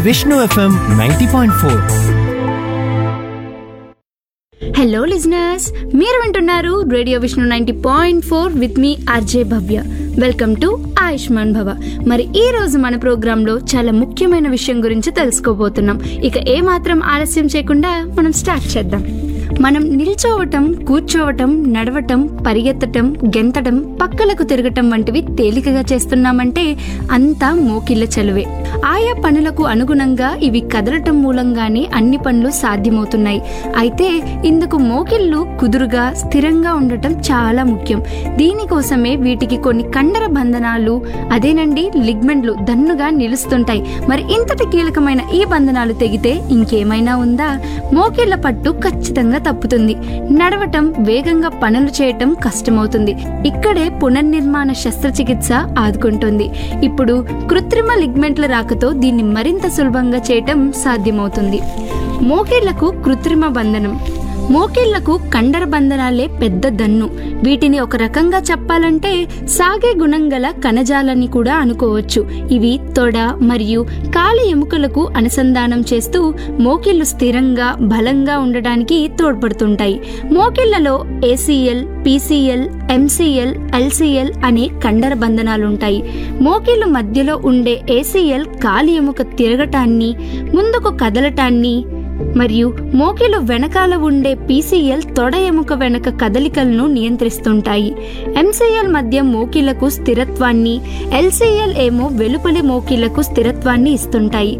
Vishnu FM 90.4. Hello listeners, మీరు వింటున్నారు radio Vishnu 90.4 with me RJ Bhavya. Welcome to Ayushman భవ. మరి ఈ రోజు మన ప్రోగ్రాంలో చాలా ముఖ్యమైన విషయం గురించి తెలుసుకోబోతున్నాం. ఇక ఏమాత్రం ఆలస్యం చేయకుండా మనం స్టార్ట్ చేద్దాం. మనం నిల్చోవటం, కూర్చోవటం, నడవటం, పరిగెత్తటం, గెంతటం, పక్కలకు తిరగటం వంటివి తేలికగా చేస్తున్నామంటే అంతా మోకిళ్ళ చలువే. ఆయా పనులకు అనుగుణంగా ఇవి కదలటం మూలంగానే అన్ని పనులు సాధ్యమవుతున్నాయి. అయితే ఇందుకు మోకిళ్ళు కుదురుగా, స్థిరంగా ఉండటం చాలా ముఖ్యం. దీనికోసమే వీటికి కొన్ని కండర బంధనాలు, అదేనండి లిగ్మెంట్లు దన్నుగా నిలుస్తుంటాయి. మరి ఇంతటి కీలకమైన ఈ బంధనాలు తెగితే ఇంకేమైనా ఉందా? మోకిళ్ళ పట్టు ఖచ్చితంగా తప్పుతుంది. నడవటం, వేగంగా పనులు చేయటం కష్టమవుతుంది. ఇక్కడే పునర్నిర్మాణ శస్త్రచికిత్స ఆదుకుంటుంది. ఇప్పుడు కృత్రిమ లిగ్మెంట్ల రాకతో దీన్ని మరింత సులభంగా చేయటం సాధ్యమవుతుంది. మోకిళ్లకు కృత్రిమ బంధనం. మోకిళ్లకు కండర బంధనాలే పెద్ద దన్ను. వీటిని ఒక రకంగా చెప్పాలంటే సాగే గుణం గల కణజాలని కూడా అనుకోవచ్చు. ఇవి తొడ మరియు కాలి ఎముకలకు అనుసంధానం చేస్తూ మోకిళ్లు స్థిరంగా, బలంగా ఉండడానికి తోడ్పడుతుంటాయి. మోకిళ్లలో ఏసీఎల్, పీసీఎల్, ఎంసీఎల్, ఎల్సీఎల్ అనే కండర బంధనాలుంటాయి. మోకిళ్లు మధ్యలో ఉండే ఏసీఎల్ కాలి ఎముక తిరగటాన్ని, ముందుకు కదలటాన్ని మరియు మోకిలు వెనకాల ఉండే పీసీఎల్ తొడ ఎముక వెనక కదలికలను నియంత్రిస్తుంటాయి. ఎంసీఎల్ మధ్య మోకిళ్లకు స్థిరత్వాన్ని, ఎల్సీఎల్ ఏమో వెలుపలి మోకిళ్లకు స్థిరత్వాన్ని ఇస్తుంటాయి.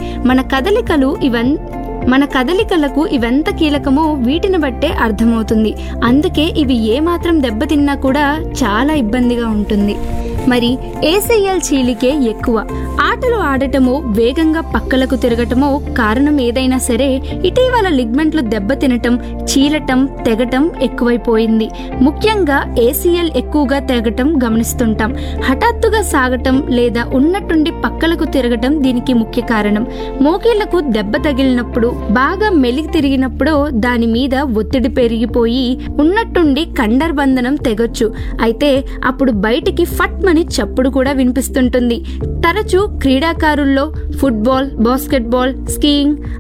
మన కదలికలకు ఇవెంత కీలకమో వీటిని బట్టే అర్థమవుతుంది. అందుకే ఇవి ఏమాత్రం దెబ్బతిన్నా కూడా చాలా ఇబ్బందిగా ఉంటుంది. మరి ఏసీఎల్ చీలికే ఎక్కువ. ఆటలు ఆడటమో, వేగంగా పక్కలకు తిరగటమో కారణం ఏదైనా సరే ఇటీవల లిగ్మెంట్లు దెబ్బతినటం, చీలటం, తెగటం ఎక్కువైపోయింది. ముఖ్యంగా ఏసీఎల్ ఎక్కువగా తెగటం గమనిస్తుంటాం. హఠాత్తుగా సాగటం లేదా ఉన్నట్టుండి పక్కలకు తిరగటం దీనికి ముఖ్య కారణం. మోకిళ్లకు దెబ్బ తగిలినప్పుడు, బాగా మెలిగి తిరిగినప్పుడు దాని మీద ఒత్తిడి పెరిగిపోయి ఉన్నట్టుండి కండర బంధనం తెగొచ్చు. అయితే అప్పుడు బయటికి ఫట్ అని చప్పుడు కూడా వినిపిస్తుంటుంది. తరచూ క్రీడాకారుల్లో ఫుట్బాల్, బాస్కెట్బాల్, స్కీయింగ్,